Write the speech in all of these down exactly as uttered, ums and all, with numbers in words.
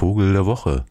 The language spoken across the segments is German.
Vogel der Woche.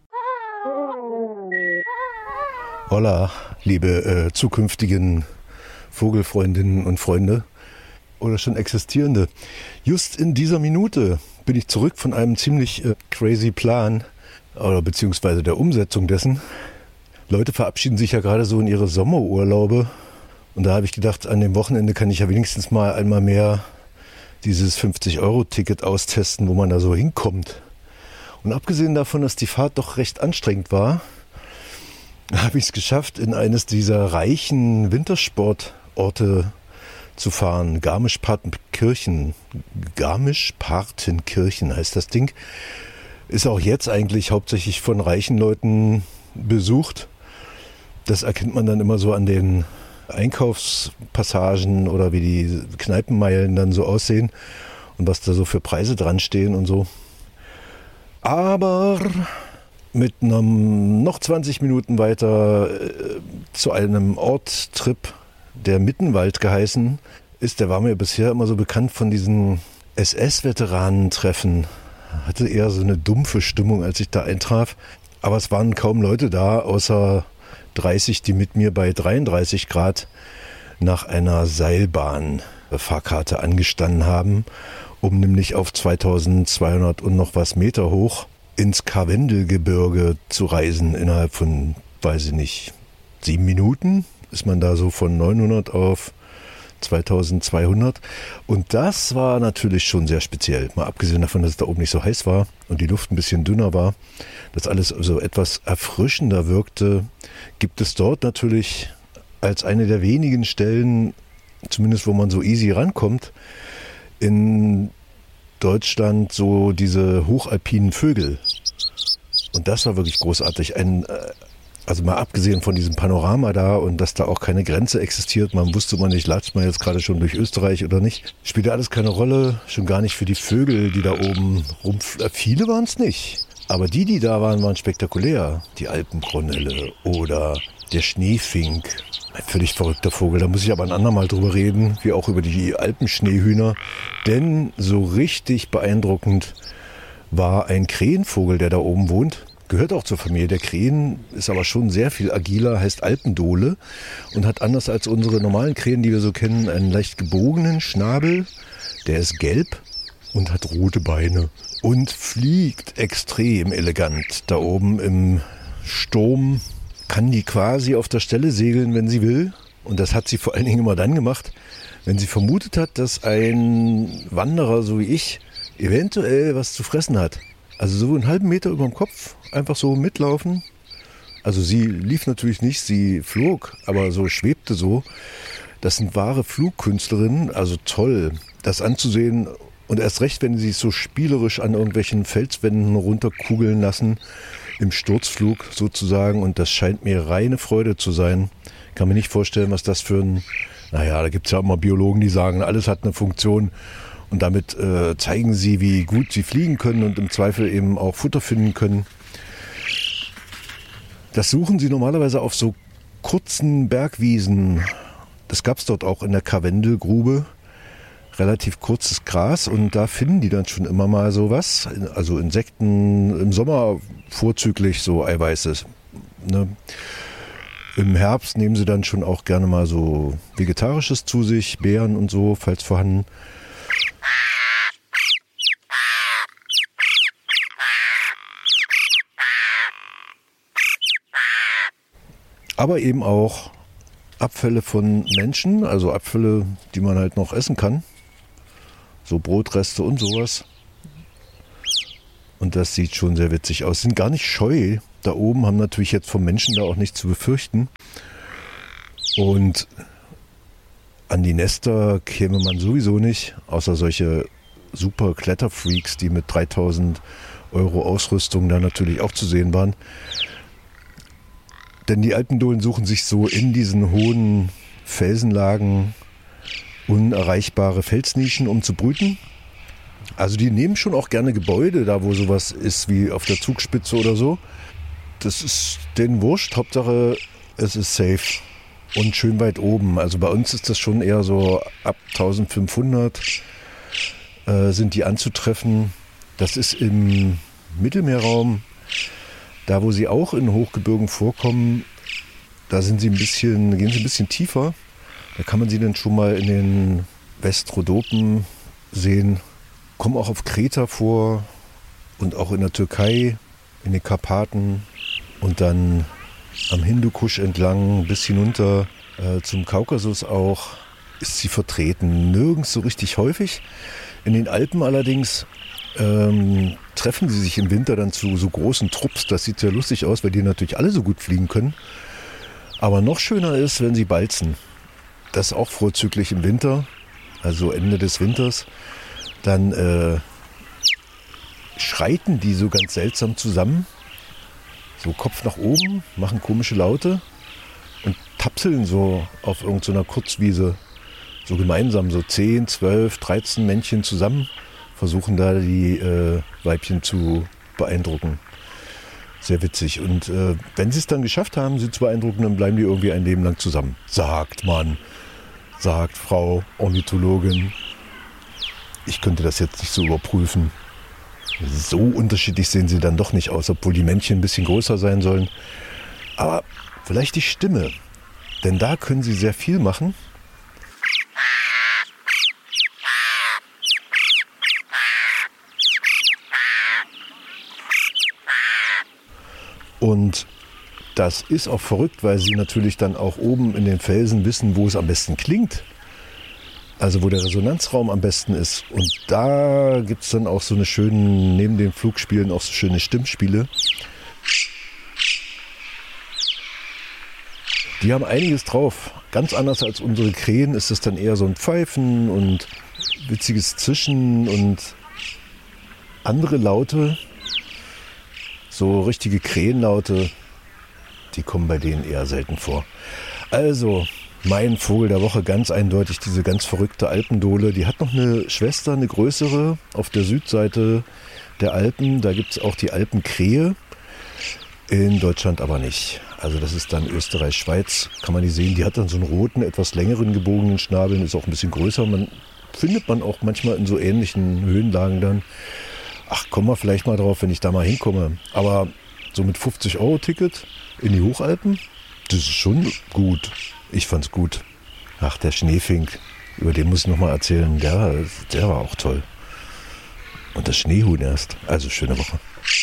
Holla, liebe äh, zukünftigen Vogelfreundinnen und Freunde oder schon existierende. Just in dieser Minute bin ich zurück von einem ziemlich äh, crazy Plan oder beziehungsweise der Umsetzung dessen. Leute verabschieden sich ja gerade so in ihre Sommerurlaube und da habe ich gedacht, an dem Wochenende kann ich ja wenigstens mal einmal mehr dieses fünfzig-Euro-Ticket austesten, wo man da so hinkommt. Und abgesehen davon, dass die Fahrt doch recht anstrengend war, habe ich es geschafft, in eines dieser reichen Wintersportorte zu fahren. Garmisch-Partenkirchen. Garmisch-Partenkirchen heißt das Ding. Ist auch jetzt eigentlich hauptsächlich von reichen Leuten besucht. Das erkennt man dann immer so an den Einkaufspassagen oder wie die Kneipenmeilen dann so aussehen und was da so für Preise dran stehen und so. Aber mit einem noch zwanzig Minuten weiter äh, zu einem Ortstrip, der Mittenwald geheißen ist, der war mir bisher immer so bekannt von diesen S S-Veteranentreffen. Hatte eher so eine dumpfe Stimmung, als ich da eintraf. Aber es waren kaum Leute da, außer dreißig, die mit mir bei dreiunddreißig Grad nach einer Seilbahnfahrkarte angestanden haben, um nämlich auf zweitausendzweihundert und noch was Meter hoch ins Karwendelgebirge zu reisen. Innerhalb von, weiß ich nicht, sieben Minuten ist man da so von neunhundert auf zweitausendzweihundert. Und das war natürlich schon sehr speziell. Mal abgesehen davon, dass es da oben nicht so heiß war und die Luft ein bisschen dünner war, dass alles so etwas erfrischender wirkte, gibt es dort natürlich als eine der wenigen Stellen, zumindest wo man so easy rankommt, in Deutschland so diese hochalpinen Vögel. Und das war wirklich großartig. Ein, also mal abgesehen von diesem Panorama da und dass da auch keine Grenze existiert, man wusste man nicht, latscht man jetzt gerade schon durch Österreich oder nicht, spielte alles keine Rolle, schon gar nicht für die Vögel, die da oben rum, viele waren es nicht. Aber die, die da waren, waren spektakulär. Die Alpenkornelle oder der Schneefink. Ein völlig verrückter Vogel. Da muss ich aber ein andermal drüber reden, wie auch über die Alpenschneehühner. Denn so richtig beeindruckend war ein Krähenvogel, der da oben wohnt. Gehört auch zur Familie der Krähen, ist aber schon sehr viel agiler, heißt Alpendole und hat anders als unsere normalen Krähen, die wir so kennen, einen leicht gebogenen Schnabel. Der ist gelb und hat rote Beine und fliegt extrem elegant. Da oben im Sturm kann die quasi auf der Stelle segeln, wenn sie will. Und das hat sie vor allen Dingen immer dann gemacht, wenn sie vermutet hat, dass ein Wanderer, so wie ich, eventuell was zu fressen hat. Also so einen halben Meter über dem Kopf, einfach so mitlaufen. Also sie lief natürlich nicht, sie flog, aber so schwebte so. Das sind wahre Flugkünstlerinnen, also toll, das anzusehen. Und erst recht, wenn sie sich so spielerisch an irgendwelchen Felswänden runterkugeln lassen, im Sturzflug sozusagen. Und das scheint mir reine Freude zu sein. Kann mir nicht vorstellen, was das für ein... Naja, da gibt es ja immer Biologen, die sagen, alles hat eine Funktion. Und damit äh, zeigen sie, wie gut sie fliegen können und im Zweifel eben auch Futter finden können. Das suchen sie normalerweise auf so kurzen Bergwiesen. Das gab es dort auch in der Karwendelgrube. Relativ kurzes Gras und da finden die dann schon immer mal sowas. Also Insekten im Sommer vorzüglich so Eiweißes. Ne? Im Herbst nehmen sie dann schon auch gerne mal so Vegetarisches zu sich, Beeren und so, falls vorhanden. Aber eben auch Abfälle von Menschen, also Abfälle, die man halt noch essen kann. So Brotreste und sowas. Und das sieht schon sehr witzig aus. Sind gar nicht scheu. Da oben haben natürlich jetzt vom Menschen da auch nichts zu befürchten. Und an die Nester käme man sowieso nicht, außer solche super Kletterfreaks, die mit dreitausend Euro Ausrüstung da natürlich auch zu sehen waren. Denn die Alpendohlen suchen sich so in diesen hohen Felsenlagen unerreichbare Felsnischen, um zu brüten. Also die nehmen schon auch gerne Gebäude, da wo sowas ist wie auf der Zugspitze oder so. Das ist denen wurscht, Hauptsache es ist safe und schön weit oben. Also bei uns ist das schon eher so ab eintausendfünfhundert äh, sind die anzutreffen. Das ist im Mittelmeerraum Da, wo sie auch in Hochgebirgen vorkommen, da sind sie ein bisschen, gehen sie ein bisschen tiefer. Da kann man sie dann schon mal in den Westrodopen sehen. Kommen auch auf Kreta vor und auch in der Türkei, in den Karpaten und dann am Hindukusch entlang bis hinunter äh, zum Kaukasus auch ist sie vertreten. Nirgends so richtig häufig. In den Alpen allerdings ähm, treffen sie sich im Winter dann zu so großen Trupps. Das sieht sehr lustig aus, weil die natürlich alle so gut fliegen können. Aber noch schöner ist, wenn sie balzen. Das ist auch vorzüglich im Winter, also Ende des Winters. Dann äh, schreiten die so ganz seltsam zusammen. So Kopf nach oben, machen komische Laute und tapseln so auf irgendeiner Kurzwiese. So gemeinsam, so zehn, zwölf, dreizehn Männchen zusammen, versuchen da die äh, Weibchen zu beeindrucken. Sehr witzig. Und äh, wenn sie es dann geschafft haben, sie zu beeindrucken, dann bleiben die irgendwie ein Leben lang zusammen. Sagt man, sagt Frau Ornithologin. Ich könnte das jetzt nicht so überprüfen. So unterschiedlich sehen sie dann doch nicht aus, obwohl die Männchen ein bisschen größer sein sollen. Aber vielleicht die Stimme, denn da können sie sehr viel machen. Und das ist auch verrückt, weil sie natürlich dann auch oben in den Felsen wissen, wo es am besten klingt. Also wo der Resonanzraum am besten ist. Und da gibt es dann auch so eine schöne, neben den Flugspielen auch so schöne Stimmspiele. Die haben einiges drauf. Ganz anders als unsere Krähen ist es dann eher so ein Pfeifen und witziges Zischen und andere Laute. So richtige Krähenlaute, die kommen bei denen eher selten vor. Also, mein Vogel der Woche ganz eindeutig diese ganz verrückte Alpendole. Die hat noch eine Schwester, eine größere, auf der Südseite der Alpen. Da gibt es auch die Alpenkrähe, in Deutschland aber nicht. Also das ist dann Österreich, Schweiz, kann man die sehen. Die hat dann so einen roten, etwas längeren gebogenen Schnabel, ist auch ein bisschen größer. Man findet man auch manchmal in so ähnlichen Höhenlagen dann. Ach, kommen wir vielleicht mal drauf, wenn ich da mal hinkomme. Aber so mit fünfzig Euro Ticket in die Hochalpen, das ist schon gut. Ich fand's gut. Ach, der Schneefink, über den muss ich noch mal erzählen. Der, der war auch toll. Und das Schneehuhn erst. Also schöne Woche.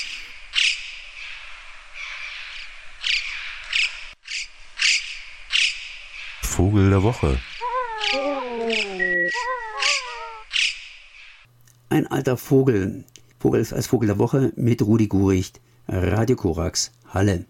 Vogel der Woche. Ein alter Vogel. Vogel ist als Vogel der Woche mit Rudi Guricht, Radio Korax, Halle.